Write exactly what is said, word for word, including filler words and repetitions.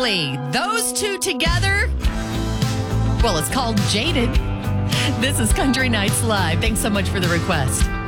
Exactly. Those two together, well, it's called Jaded. This is Country Nights Live. Thanks so much for the request.